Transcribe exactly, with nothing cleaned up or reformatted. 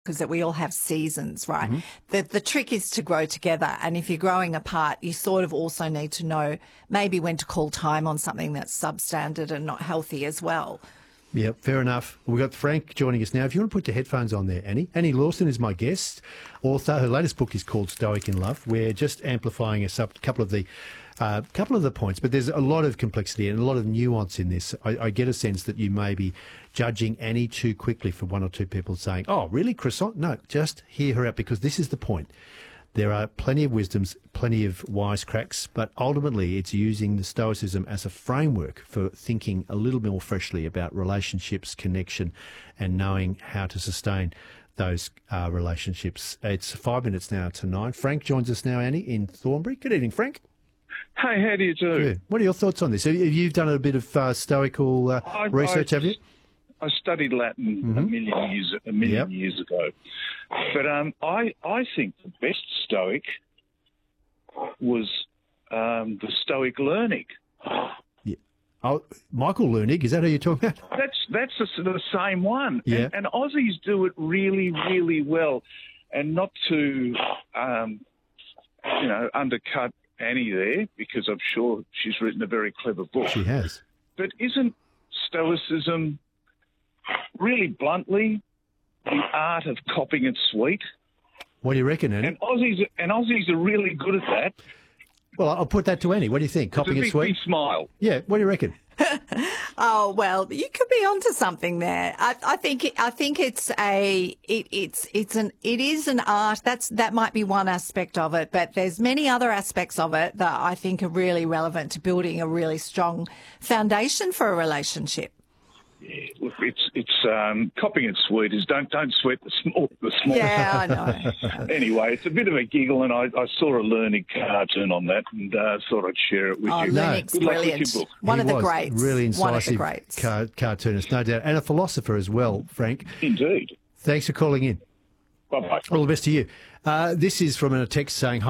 is that we all have seasons, right? Mm-hmm. The the trick is to grow together. And if you're growing apart, you sort of also need to know maybe when to call time on something that's substandard and not healthy as well. Yeah, fair enough. We've got Frank joining us now. If you want to put your headphones on there, Annie. Annie Lawson is my guest, author. Her latest book is called Stoic in Love. We're just amplifying a sub- couple of the uh, couple of the points, but there's a lot of complexity and a lot of nuance in this. I, I get a sense that you may be judging Annie too quickly for one or two people saying, oh, really, croissant? No, just hear her out, because this is the point. There are plenty of wisdoms, plenty of wisecracks, but ultimately it's using the Stoicism as a framework for thinking a little more freshly about relationships, connection, and knowing how to sustain those uh, relationships. It's five minutes now to nine. Frank joins us now, Annie, in Thornbury. Good evening, Frank. Hey, how do you do? Good. What are your thoughts on this? Have you done a bit of uh, Stoical uh, I, research, I, have you? I studied Latin mm-hmm. a million years a million yep. years ago, but um, I I think the best Stoic was um, the Stoic Learning. Yeah. Oh, Michael Leunig, is that who you're talking about? That's that's the, the same one. Yeah. And, and Aussies do it really, really well, and not to um, you know undercut Annie there, because I'm sure she's written a very clever book. She has. But isn't Stoicism really bluntly the art of copying it sweet? What do you reckon, Annie? And Aussies and Aussies are really good at that. Well, I'll put that to Annie. What do you think? Copying it's a it big, sweet? big smile. Yeah. What do you reckon? Oh, well, you could be onto something there. I, I think it, I think it's a it, it's it's an it is an art. That's that might be one aspect of it, but there's many other aspects of it that I think are really relevant to building a really strong foundation for a relationship. Yeah, look, it's it's um, copying it sweet is don't don't sweat the small the small. Yeah, I know. Anyway, it's a bit of a giggle, and I, I saw a learning cartoon on that, and uh, thought I'd share it with oh, you. Learning's Good luck with brilliant. your book. One He of the was greats. Really One of the incisive greats. car- cartoonist, no doubt, and a philosopher as well, Frank. Indeed. Thanks for calling in. Bye bye. All the best to you. Uh, this is from a text saying,